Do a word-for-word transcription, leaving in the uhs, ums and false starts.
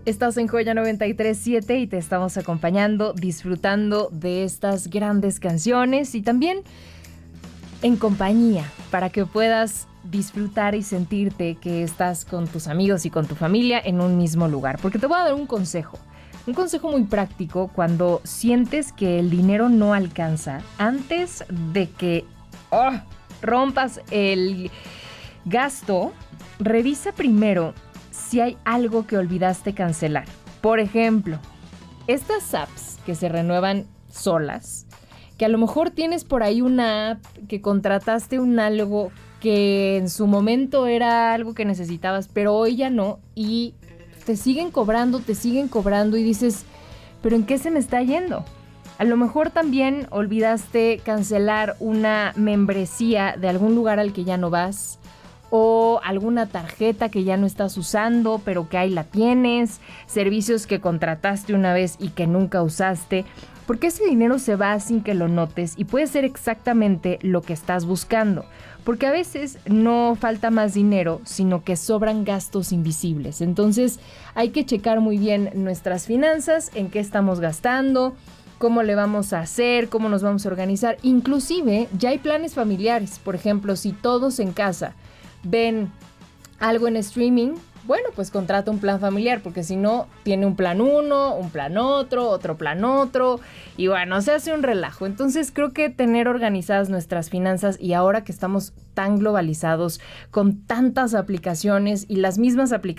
Estás en Joya noventa y tres punto siete y te estamos acompañando, disfrutando de estas grandes canciones y también en compañía para que puedas disfrutar y sentirte que estás con tus amigos y con tu familia en un mismo lugar. Porque te voy a dar un consejo, un consejo muy práctico cuando sientes que el dinero no alcanza. Antes de que oh, rompas el gasto, revisa primero si hay algo que olvidaste cancelar. Por ejemplo, estas apps que se renuevan solas, que a lo mejor tienes por ahí una app que contrataste un algo que en su momento era algo que necesitabas, pero hoy ya no, y te siguen cobrando, te siguen cobrando y dices, ¿pero en qué se me está yendo? A lo mejor también olvidaste cancelar una membresía de algún lugar al que ya no vas, o alguna tarjeta que ya no estás usando, pero que ahí la tienes, servicios que contrataste una vez y que nunca usaste, porque ese dinero se va sin que lo notes y puede ser exactamente lo que estás buscando, porque a veces no falta más dinero, sino que sobran gastos invisibles. Entonces hay que checar muy bien nuestras finanzas, en qué estamos gastando, cómo le vamos a hacer, cómo nos vamos a organizar. Inclusive ya hay planes familiares. Por ejemplo, si todos en casa ven algo en streaming, bueno, pues contrata un plan familiar, porque si no, tiene un plan uno, un plan otro, otro plan otro, y bueno, se hace un relajo. Entonces creo que tener organizadas nuestras finanzas, y ahora que estamos tan globalizados, con tantas aplicaciones y las mismas aplicaciones